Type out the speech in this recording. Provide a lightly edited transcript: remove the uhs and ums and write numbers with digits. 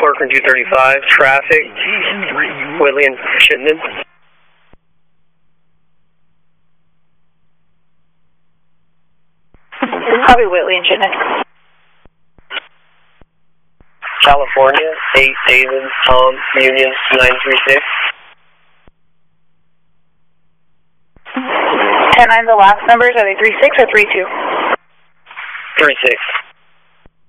Corcoran 235, traffic, Whitley and Chittenden. Copy Whitley and Chittenden. California, 8 David, Tom, Union 936. 10-9, the last numbers, are they 36 or 32? 36.